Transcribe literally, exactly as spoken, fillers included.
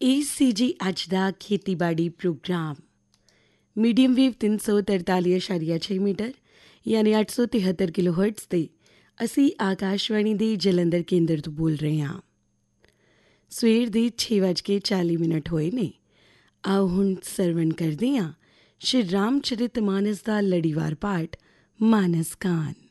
ਇਹ ਸੀ ਜੀ ਅੱਜ ਦਾ ਖੇਤੀਬਾੜੀ ਪ੍ਰੋਗਰਾਮ ਮੀਡੀਅਮ ਵੇਵ ਤਿੰਨ ਸੌ ਤਰਤਾਲੀ ਅਸ਼ਾਰੀਆ ਛੇ ਮੀਟਰ ਯਾਨੀ ਅੱਠ ਸੌ ਤਿਹੱਤਰ ਕਿਲੋ ਹਰਟਜ਼ 'ਤੇ ਅਸੀਂ ਆਕਾਸ਼ਵਾਣੀ ਦੇ ਜਲੰਧਰ ਕੇਂਦਰ ਤੋਂ ਬੋਲ ਰਹੇ ਹਾਂ। ਸਵੇਰ ਦੇ ਛੇ ਵੱਜ ਕੇ ਚਾਲੀ ਮਿੰਟ ਹੋਏ ਨੇ। ਆਓ ਹੁਣ ਸਰਵਣ ਕਰਦੇ ਹਾਂ ਸ਼੍ਰੀ ਰਾਮ ਚਰਿਤ ਮਾਨਸ ਦਾ ਲੜੀਵਾਰ ਪਾਠ ਮਾਨਸ ਗਾਨ।